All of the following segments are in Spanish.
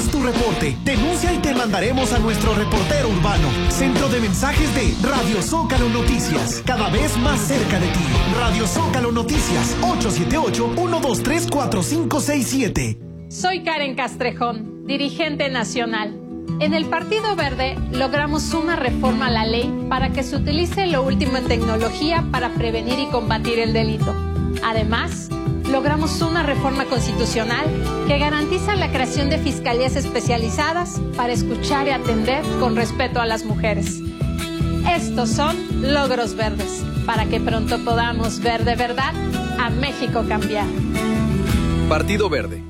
Haz tu reporte, denuncia y te mandaremos a nuestro reportero urbano. Centro de mensajes de Radio Zócalo Noticias, cada vez más cerca de ti. Radio Zócalo Noticias, 878-123-4567. Soy Karen Castrejón, dirigente nacional. En el Partido Verde logramos una reforma a la ley para que se utilice lo último en tecnología para prevenir y combatir el delito. Además, logramos una reforma constitucional que garantiza la creación de fiscalías especializadas para escuchar y atender con respeto a las mujeres. Estos son logros verdes, para que pronto podamos ver de verdad a México cambiar. Partido Verde.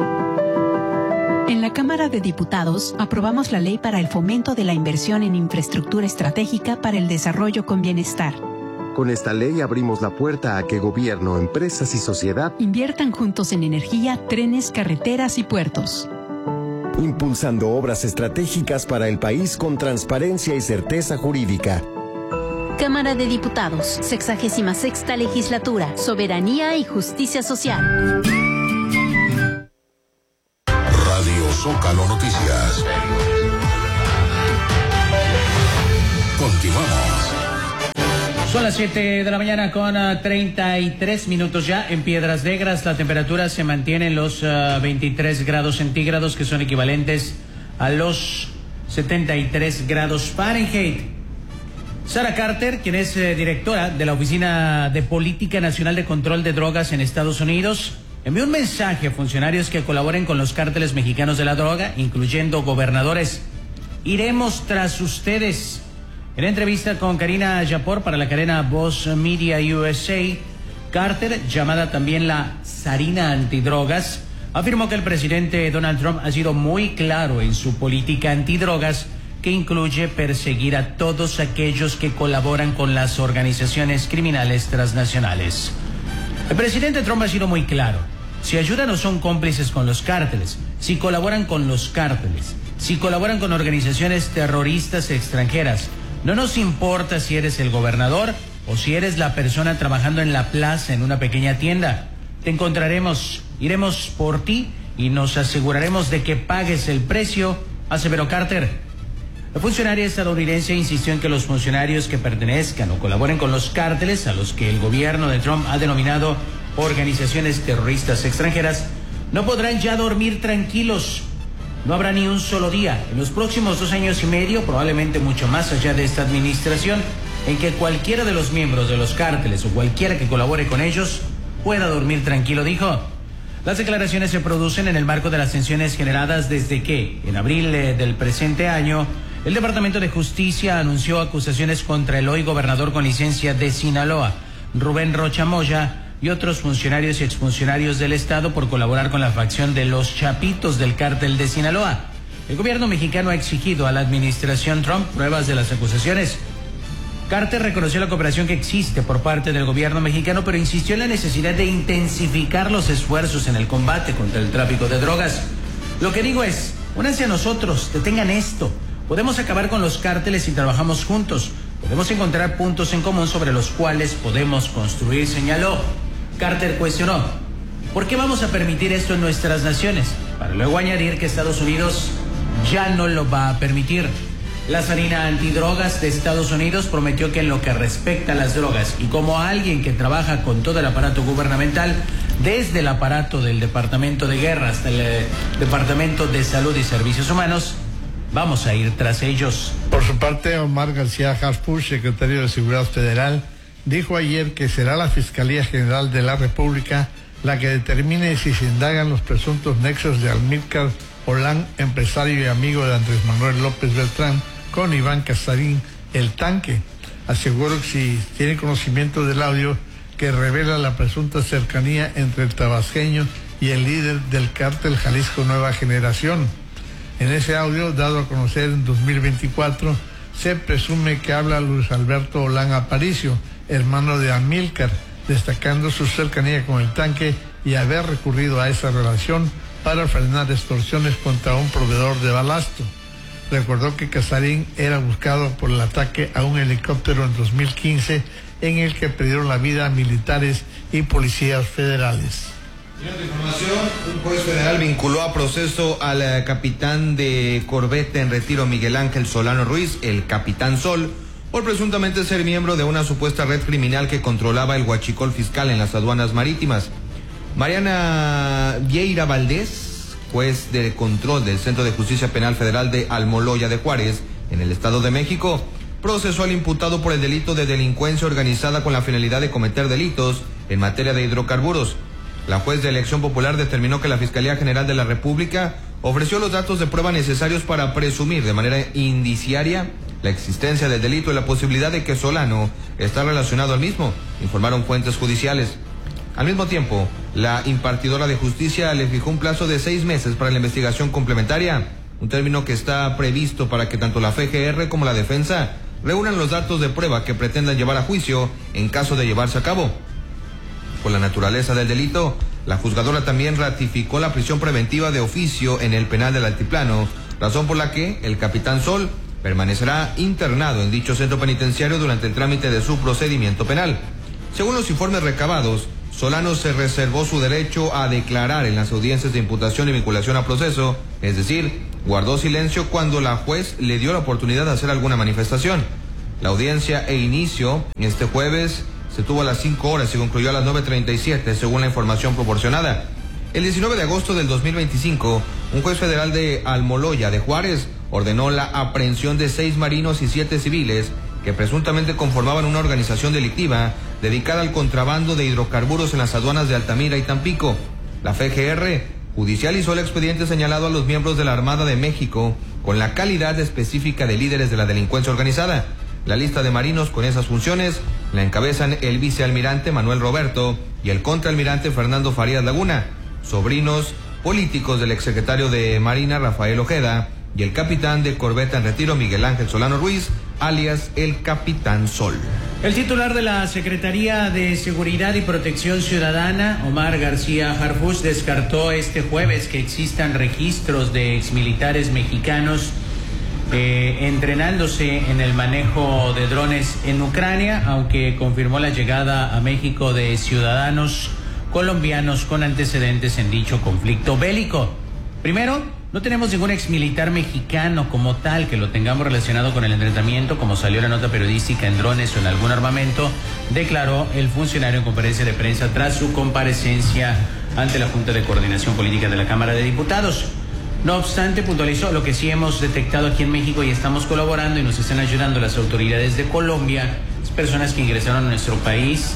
En la Cámara de Diputados aprobamos la ley para el fomento de la inversión en infraestructura estratégica para el desarrollo con bienestar. Con esta ley abrimos la puerta a que gobierno, empresas y sociedad inviertan juntos en energía, trenes, carreteras y puertos. Impulsando obras estratégicas para el país con transparencia y certeza jurídica. Cámara de Diputados, 66ª Legislatura, Soberanía y Justicia Social. Radio Zócalo Noticias. Continuamos. Son las 7 de la mañana con 33 minutos ya. En Piedras Negras la temperatura se mantiene en los 23 grados centígrados, que son equivalentes a los 73 grados Fahrenheit. Sarah Carter, quien es directora de la Oficina de Política Nacional de Control de Drogas en Estados Unidos, envió un mensaje a funcionarios que colaboren con los cárteles mexicanos de la droga, incluyendo gobernadores. Iremos tras ustedes. En entrevista con Karina Yapor para la cadena Voz Media USA, Carter, llamada también la zarina antidrogas, afirmó que el presidente Donald Trump ha sido muy claro en su política antidrogas, que incluye perseguir a todos aquellos que colaboran con las organizaciones criminales transnacionales. El presidente Trump ha sido muy claro. Si ayudan o son cómplices con los cárteles, si colaboran con los cárteles, si colaboran con organizaciones terroristas extranjeras, no nos importa si eres el gobernador o si eres la persona trabajando en la plaza en una pequeña tienda. Te encontraremos, iremos por ti y nos aseguraremos de que pagues el precio, aseveró Carter. La funcionaria estadounidense insistió en que los funcionarios que pertenezcan o colaboren con los cárteles, a los que el gobierno de Trump ha denominado organizaciones terroristas extranjeras, no podrán ya dormir tranquilos. No habrá ni un solo día en los próximos 2 años y medio, probablemente mucho más allá de esta administración, en que cualquiera de los miembros de los cárteles o cualquiera que colabore con ellos pueda dormir tranquilo, dijo. Las declaraciones se producen en el marco de las tensiones generadas desde que, en abril del presente año, el Departamento de Justicia anunció acusaciones contra el hoy gobernador con licencia de Sinaloa, Rubén Rocha Moya, y otros funcionarios y exfuncionarios del Estado por colaborar con la facción de los Chapitos del cártel de Sinaloa. El gobierno mexicano ha exigido a la administración Trump pruebas de las acusaciones. Carter reconoció la cooperación que existe por parte del gobierno mexicano, pero insistió en la necesidad de intensificar los esfuerzos en el combate contra el tráfico de drogas. Lo que digo es, únanse a nosotros, detengan esto. Podemos acabar con los cárteles si trabajamos juntos. Podemos encontrar puntos en común sobre los cuales podemos construir, señaló. Carter cuestionó, ¿por qué vamos a permitir esto en nuestras naciones? Para luego añadir que Estados Unidos ya no lo va a permitir. La zarina antidrogas de Estados Unidos prometió que en lo que respecta a las drogas y como alguien que trabaja con todo el aparato gubernamental, desde el aparato del Departamento de Guerra hasta el Departamento de Salud y Servicios Humanos, vamos a ir tras ellos. Por su parte, Omar García Harfuch, secretario de Seguridad Federal, dijo ayer que será la Fiscalía General de la República la que determine si se indagan los presuntos nexos de Amílcar Olán, empresario y amigo de Andrés Manuel López Beltrán, con Iván Casarín, el Tanque. Aseguró que si tiene conocimiento del audio que revela la presunta cercanía entre el tabasqueño y el líder del cártel Jalisco Nueva Generación. En ese audio, dado a conocer en 2024, se presume que habla Luis Alberto Olán Aparicio, hermano de Amílcar, destacando su cercanía con el Tanque y haber recurrido a esa relación para frenar extorsiones contra un proveedor de balasto. Recordó que Casarín era buscado por el ataque a un helicóptero en 2015 en el que perdieron la vida militares y policías federales. En otra información, un juez federal vinculó a proceso al capitán de corbeta en retiro Miguel Ángel Solano Ruiz, el Capitán Sol, por presuntamente ser miembro de una supuesta red criminal que controlaba el huachicol fiscal en las aduanas marítimas. Mariana Vieira Valdés, juez de control del Centro de Justicia Penal Federal de Almoloya de Juárez, en el Estado de México, procesó al imputado por el delito de delincuencia organizada con la finalidad de cometer delitos en materia de hidrocarburos. La juez de elección popular determinó que la Fiscalía General de la República ofreció los datos de prueba necesarios para presumir de manera indiciaria la existencia del delito y la posibilidad de que Solano está relacionado al mismo, informaron fuentes judiciales. Al mismo tiempo, la impartidora de justicia le fijó un plazo de 6 meses para la investigación complementaria, un término que está previsto para que tanto la FGR como la defensa reúnan los datos de prueba que pretendan llevar a juicio en caso de llevarse a cabo. Por la naturaleza del delito, la juzgadora también ratificó la prisión preventiva de oficio en el penal del Altiplano, razón por la que el Capitán Sol permanecerá internado en dicho centro penitenciario durante el trámite de su procedimiento penal. Según los informes recabados, Solano se reservó su derecho a declarar en las audiencias de imputación y vinculación a proceso, es decir, guardó silencio cuando la juez le dio la oportunidad de hacer alguna manifestación. La audiencia e inicio este jueves se tuvo a las 5 horas y concluyó a las 9:37, según la información proporcionada. El 19 de agosto del 2025, un juez federal de Almoloya de Juárez ordenó la aprehensión de 6 marinos y 7 civiles que presuntamente conformaban una organización delictiva dedicada al contrabando de hidrocarburos en las aduanas de Altamira y Tampico. La FGR judicializó el expediente señalado a los miembros de la Armada de México con la calidad específica de líderes de la delincuencia organizada. La lista de marinos con esas funciones la encabezan el vicealmirante Manuel Roberto y el contraalmirante Fernando Farías Laguna, sobrinos políticos del exsecretario de Marina Rafael Ojeda, y el capitán de corbeta en retiro Miguel Ángel Solano Ruiz, alias el Capitán Sol. El titular de la Secretaría de Seguridad y Protección Ciudadana, Omar García Harfuch, descartó este jueves que existan registros de exmilitares mexicanos entrenándose en el manejo de drones en Ucrania, aunque confirmó la llegada a México de ciudadanos colombianos con antecedentes en dicho conflicto bélico. Primero, no tenemos ningún exmilitar mexicano como tal que lo tengamos relacionado con el entrenamiento, como salió la nota periodística en drones o en algún armamento, declaró el funcionario en conferencia de prensa tras su comparecencia ante la Junta de Coordinación Política de la Cámara de Diputados. No obstante, puntualizó lo que sí hemos detectado aquí en México y estamos colaborando y nos están ayudando las autoridades de Colombia, las personas que ingresaron a nuestro país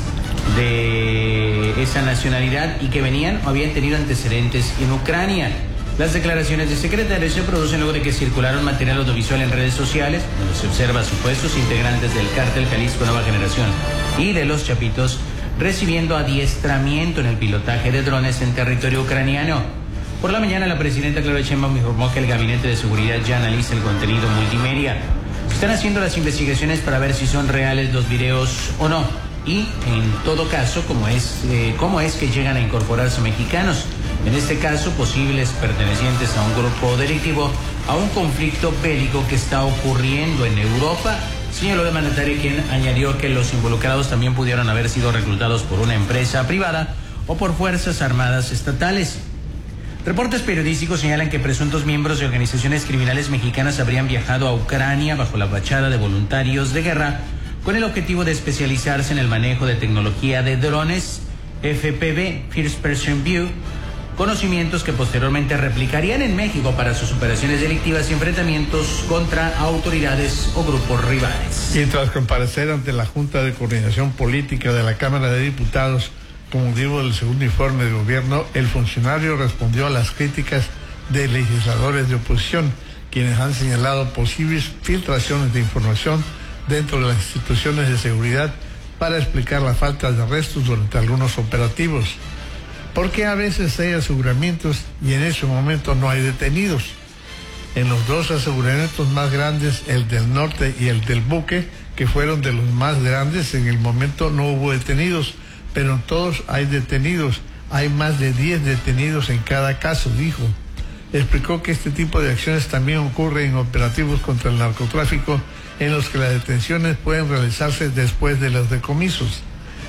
de esa nacionalidad y que venían o habían tenido antecedentes en Ucrania. Las declaraciones del secretario se producen luego de que circularon material audiovisual en redes sociales donde se observa supuestos integrantes del cártel Jalisco Nueva Generación y de los Chapitos recibiendo adiestramiento en el pilotaje de drones en territorio ucraniano. Por la mañana, la presidenta Claudia Sheinbaum informó que el Gabinete de Seguridad ya analiza el contenido multimedia. Están haciendo las investigaciones para ver si son reales los videos o no. Y, en todo caso, cómo es que llegan a incorporarse mexicanos. En este caso, posibles pertenecientes a un grupo delictivo, a un conflicto bélico que está ocurriendo en Europa, señaló el mandatario, quien añadió que los involucrados también pudieron haber sido reclutados por una empresa privada o por fuerzas armadas estatales. Reportes periodísticos señalan que presuntos miembros de organizaciones criminales mexicanas habrían viajado a Ucrania bajo la fachada de voluntarios de guerra con el objetivo de especializarse en el manejo de tecnología de drones, FPV, First Person View, conocimientos que posteriormente replicarían en México para sus operaciones delictivas y enfrentamientos contra autoridades o grupos rivales. Y tras comparecer ante la Junta de Coordinación Política de la Cámara de Diputados con motivo del segundo informe de gobierno, el funcionario respondió a las críticas de legisladores de oposición, quienes han señalado posibles filtraciones de información dentro de las instituciones de seguridad para explicar la falta de arrestos durante algunos operativos. Porque a veces hay aseguramientos y en ese momento no hay detenidos. En los dos aseguramientos más grandes, el del norte y el del Buque, que fueron de los más grandes, en el momento no hubo detenidos, pero en todos hay detenidos. Hay más de 10 detenidos en cada caso, dijo. Explicó que este tipo de acciones también ocurre en operativos contra el narcotráfico, en los que las detenciones pueden realizarse después de los decomisos.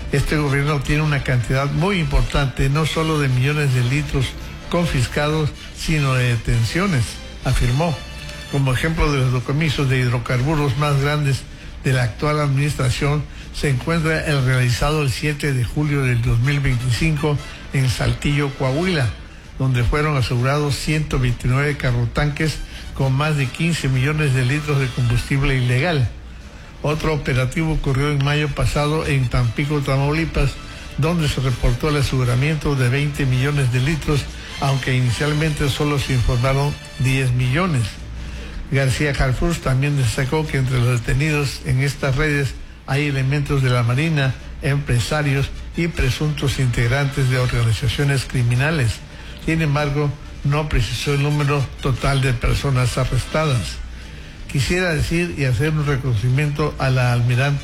Este gobierno tiene una cantidad muy importante, no solo de millones de litros confiscados, sino de detenciones, afirmó. Como ejemplo de los decomisos de hidrocarburos más grandes de la actual administración, se encuentra el realizado el 7 de julio del 2025 en Saltillo, Coahuila, donde fueron asegurados 129 carrotanques con más de 15 millones de litros de combustible ilegal. Otro operativo ocurrió en mayo pasado en Tampico, Tamaulipas, donde se reportó el aseguramiento de 20 millones de litros, aunque inicialmente solo se informaron 10 millones. García Harfuch también destacó que entre los detenidos en estas redes hay elementos de la Marina, empresarios y presuntos integrantes de organizaciones criminales. Sin embargo, no precisó el número total de personas arrestadas. Quisiera decir y hacer un reconocimiento al almirante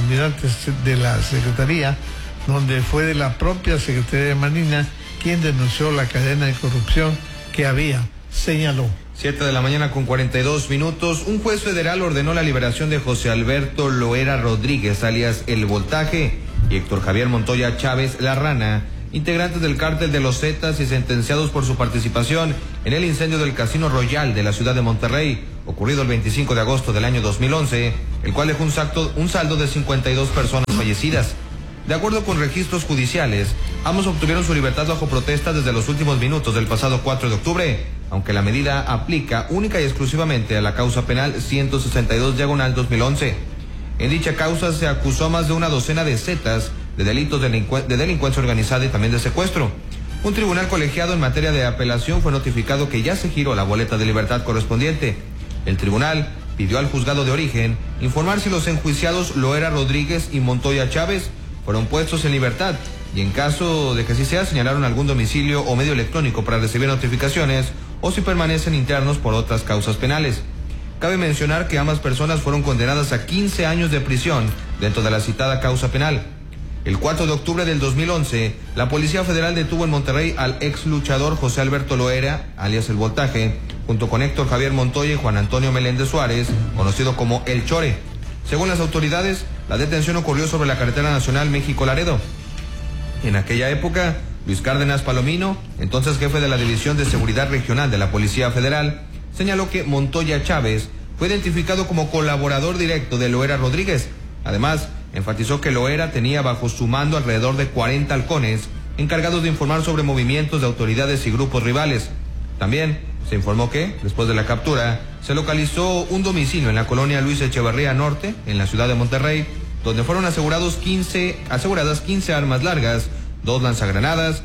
de la Secretaría, donde fue de la propia Secretaría de Marina quien denunció la cadena de corrupción que había, señaló. 7 de la mañana con 42 minutos. Un juez federal ordenó la liberación de José Alberto Loera Rodríguez, alias El Voltaje, y Héctor Javier Montoya Chávez, La Rana, integrantes del cártel de los Zetas y sentenciados por su participación en el incendio del Casino Royal de la ciudad de Monterrey, ocurrido el 25 de agosto del año 2011, el cual dejó un saldo de 52 personas fallecidas. De acuerdo con registros judiciales, ambos obtuvieron su libertad bajo protesta desde los últimos minutos del pasado 4 de octubre, aunque la medida aplica única y exclusivamente a la causa penal 162/2011. En dicha causa se acusó a más de una docena de zetas de delitos de delincuencia organizada y también de secuestro. Un tribunal colegiado en materia de apelación fue notificado que ya se giró la boleta de libertad correspondiente. El tribunal pidió al juzgado de origen informar si los enjuiciados Loera Rodríguez y Montoya Chávez fueron puestos en libertad, y en caso de que así sea, señalaron algún domicilio o medio electrónico para recibir notificaciones, o si permanecen internos por otras causas penales. Cabe mencionar que ambas personas fueron condenadas a 15 años de prisión dentro de la citada causa penal. El 4 de octubre del 2011, la Policía Federal detuvo en Monterrey al ex luchador José Alberto Loera, alias El Voltaje, junto con Héctor Javier Montoya y Juan Antonio Meléndez Suárez, conocido como El Chore. Según las autoridades, la detención ocurrió sobre la carretera nacional México-Laredo. En aquella época, Luis Cárdenas Palomino, entonces jefe de la División de Seguridad Regional de la Policía Federal, señaló que Montoya Chávez fue identificado como colaborador directo de Loera Rodríguez. Además, enfatizó que Loera tenía bajo su mando alrededor de 40 halcones encargados de informar sobre movimientos de autoridades y grupos rivales. También se informó que, después de la captura, se localizó un domicilio en la colonia Luis Echeverría Norte, en la ciudad de Monterrey, donde fueron aseguradas 15 armas largas, 2 lanzagranadas,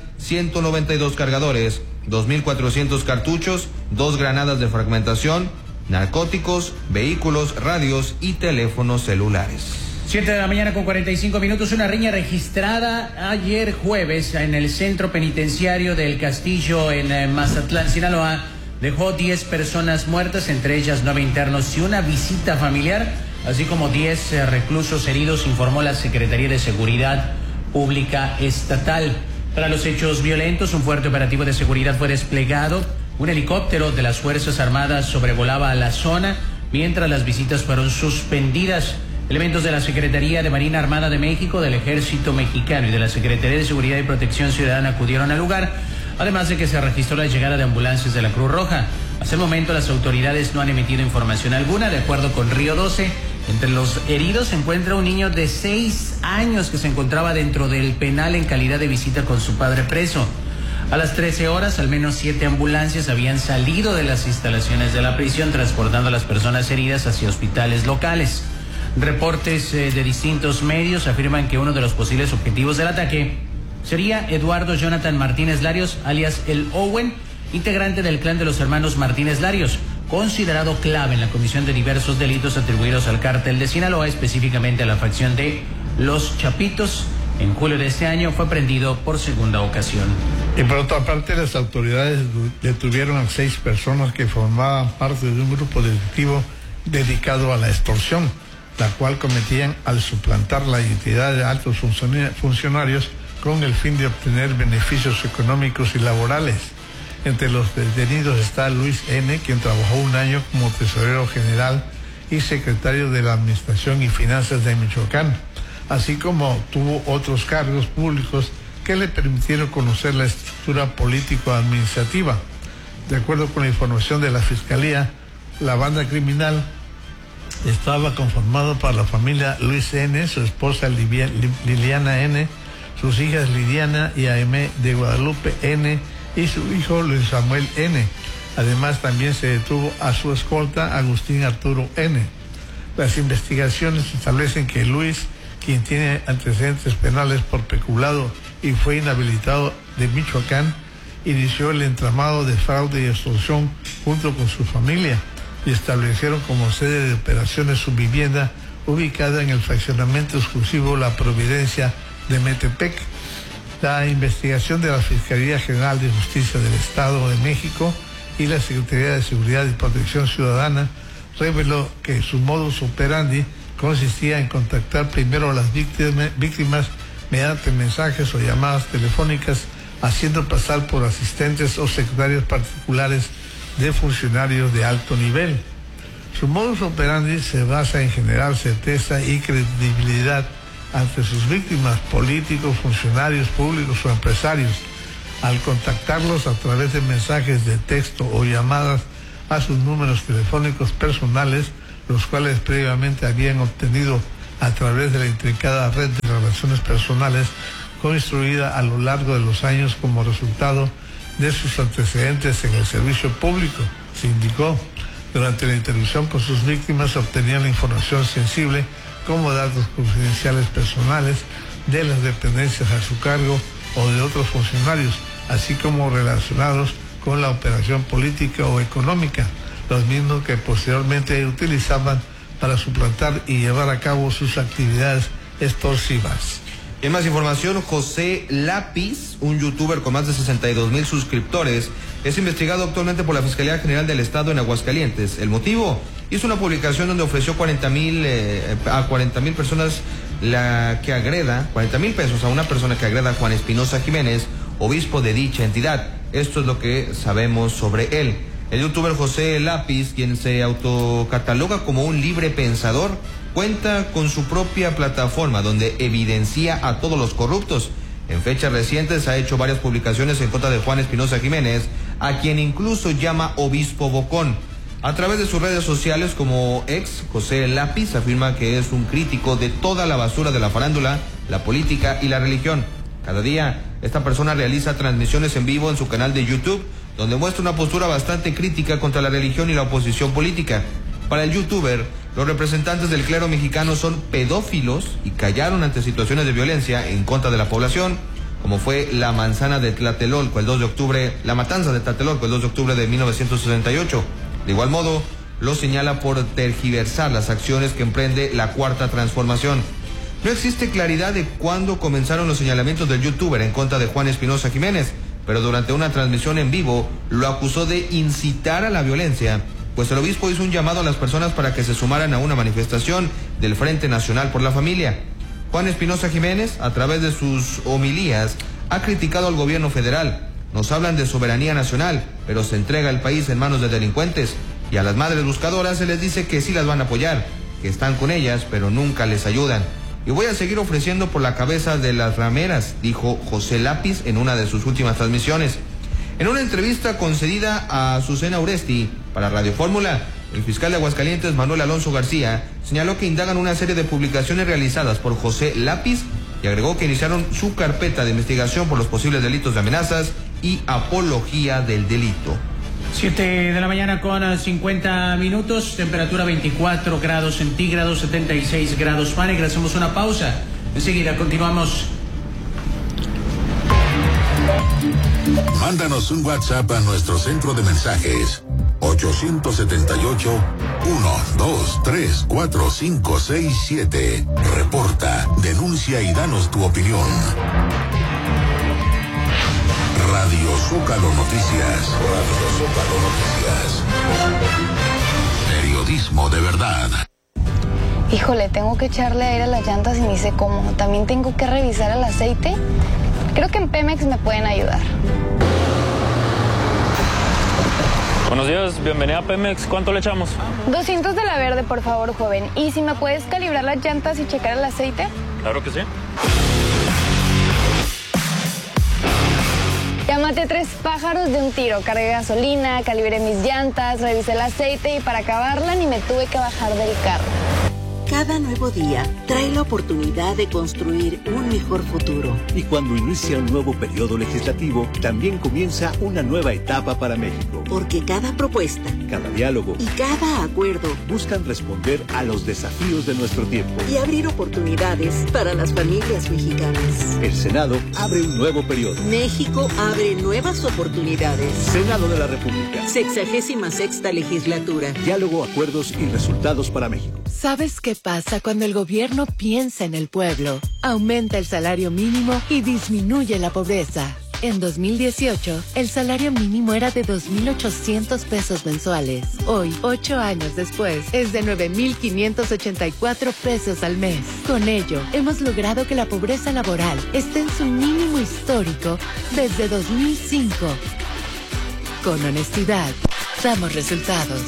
192 cargadores, 2.400 cartuchos, 2 granadas de fragmentación, narcóticos, vehículos, radios y teléfonos celulares. 7 de la mañana con 45 minutos, una riña registrada ayer jueves en el centro penitenciario del Castillo en Mazatlán, Sinaloa, dejó 10 personas muertas, entre ellas 9 internos y una visita familiar, así como 10 reclusos heridos, informó la Secretaría de Seguridad Pública Estatal. Tras los hechos violentos, un fuerte operativo de seguridad fue desplegado. Un helicóptero de las Fuerzas Armadas sobrevolaba la zona, mientras las visitas fueron suspendidas. Elementos de la Secretaría de Marina Armada de México, del Ejército Mexicano y de la Secretaría de Seguridad y Protección Ciudadana acudieron al lugar, además de que se registró la llegada de ambulancias de la Cruz Roja. Hasta el momento las autoridades no han emitido información alguna. De acuerdo con Río 12, entre los heridos se encuentra un niño de 6 años que se encontraba dentro del penal en calidad de visita con su padre preso. A las 13 horas, al menos 7 ambulancias habían salido de las instalaciones de la prisión, transportando a las personas heridas hacia hospitales locales. Reportes de distintos medios afirman que uno de los posibles objetivos del ataque sería Eduardo Jonathan Martínez Larios, alias el Owen, integrante del clan de los hermanos Martínez Larios, considerado clave en la comisión de diversos delitos atribuidos al cártel de Sinaloa, específicamente a la facción de Los Chapitos. En julio de este año fue prendido por segunda ocasión. Y por otra parte, las autoridades detuvieron a 6 personas que formaban parte de un grupo delictivo dedicado a la extorsión, la cual cometían al suplantar la identidad de altos funcionarios con el fin de obtener beneficios económicos y laborales. Entre los detenidos está Luis N., quien trabajó un año como tesorero general y secretario de la Administración y Finanzas de Michoacán. así como tuvo otros cargos públicos que le permitieron conocer la estructura político-administrativa. De acuerdo con la información de la Fiscalía, la banda criminal estaba conformada por la familia Luis N., su esposa Liliana N., sus hijas Lidiana y Aimé de Guadalupe N. y su hijo Luis Samuel N. Además, también se detuvo a su escolta Agustín Arturo N. Las investigaciones establecen que Luis, quien tiene antecedentes penales por peculado y fue inhabilitado de Michoacán, inició el entramado de fraude y extorsión junto con su familia y establecieron como sede de operaciones su vivienda ubicada en el fraccionamiento exclusivo La Providencia de Metepec. La investigación de la Fiscalía General de Justicia del Estado de México y la Secretaría de Seguridad y Protección Ciudadana reveló que su modus operandi consistía en contactar primero a las víctimas mediante mensajes o llamadas telefónicas, haciendo pasar por asistentes o secretarios particulares de funcionarios de alto nivel. Su modus operandi se basa en generar certeza y credibilidad ante sus víctimas, políticos, funcionarios públicos o empresarios, al contactarlos a través de mensajes de texto o llamadas a sus números telefónicos personales, los cuales previamente habían obtenido a través de la intrincada red de relaciones personales construida a lo largo de los años como resultado de sus antecedentes en el servicio público. Se indicó, durante la interacción con sus víctimas obtenían la información sensible como datos confidenciales personales de las dependencias a su cargo o de otros funcionarios, así como relacionados con la operación política o económica, los mismos que posteriormente utilizaban para suplantar y llevar a cabo sus actividades extorsivas. En más información, José Lápiz, un youtuber con más de 62,000 suscriptores, es investigado actualmente por la Fiscalía General del Estado en Aguascalientes. El motivo: hizo una publicación donde ofreció 40,000 personas que agreda, 40,000 pesos a una persona que agreda a Juan Espinosa Jiménez, obispo de dicha entidad. Esto es lo que sabemos sobre él. El youtuber José Lápiz, quien se autocataloga como un libre pensador, cuenta con su propia plataforma donde evidencia a todos los corruptos. En fechas recientes ha hecho varias publicaciones en contra de Juan Espinosa Jiménez, a quien incluso llama obispo bocón. A través de sus redes sociales como ex, José Lápiz afirma que es un crítico de toda la basura de la farándula, la política y la religión. Cada día, esta persona realiza transmisiones en vivo en su canal de YouTube, donde muestra una postura bastante crítica contra la religión y la oposición política. Para el youtuber, los representantes del clero mexicano son pedófilos y callaron ante situaciones de violencia en contra de la población, como fue la matanza de Tlatelolco el 2 de octubre de 1968. De igual modo, lo señala por tergiversar las acciones que emprende la Cuarta Transformación. No existe claridad de cuándo comenzaron los señalamientos del youtuber en contra de Juan Espinosa Jiménez, pero durante una transmisión en vivo lo acusó de incitar a la violencia, pues el obispo hizo un llamado a las personas para que se sumaran a una manifestación del Frente Nacional por la Familia. Juan Espinosa Jiménez, a través de sus homilías, ha criticado al gobierno federal. Nos hablan de soberanía nacional, pero se entrega el país en manos de delincuentes, y a las madres buscadoras se les dice que sí las van a apoyar, que están con ellas, pero nunca les ayudan. Y voy a seguir ofreciendo por la cabeza de las rameras, dijo José Lápiz en una de sus últimas transmisiones. En una entrevista concedida a Azucena Uresti para Radio Fórmula, el fiscal de Aguascalientes, Manuel Alonso García, señaló que indagan una serie de publicaciones realizadas por José Lápiz y agregó que iniciaron su carpeta de investigación por los posibles delitos de amenazas y apología del delito. 7 de la mañana con 50 minutos, temperatura 24 grados centígrados, 76 grados Fahrenheit. Hacemos una pausa. Enseguida continuamos. Mándanos un WhatsApp a nuestro centro de mensajes 878-123-4567. Reporta, denuncia y danos tu opinión. Radio Zócalo Noticias. Radio Zócalo Noticias. Periodismo de verdad. Híjole, tengo que echarle aire a las llantas y ni sé cómo. También tengo que revisar el aceite. Creo que en Pemex me pueden ayudar. Buenos días, bienvenida a Pemex. ¿Cuánto le echamos? 200 de la verde, por favor, joven. ¿Y si me puedes calibrar las llantas y checar el aceite? Claro que sí. Ya maté 3 pájaros de un tiro. Cargué gasolina, calibré mis llantas, revisé el aceite y para acabarla ni me tuve que bajar del carro. Cada nuevo día trae la oportunidad de construir un mejor futuro. Y cuando inicia un nuevo periodo legislativo, también comienza una nueva etapa para México. Porque cada propuesta, cada diálogo y cada acuerdo buscan responder a los desafíos de nuestro tiempo y abrir oportunidades para las familias mexicanas. El Senado abre un nuevo periodo. México abre nuevas oportunidades. Senado de la República. 66ª legislatura. Diálogo, acuerdos y resultados para México. ¿Sabes qué pasa cuando el gobierno piensa en el pueblo? Aumenta el salario mínimo y disminuye la pobreza. En 2018, el salario mínimo era de 2.800 pesos mensuales. Hoy, 8 años después, es de 9.584 pesos al mes. Con ello, hemos logrado que la pobreza laboral esté en su mínimo histórico desde 2005. Con honestidad, damos resultados.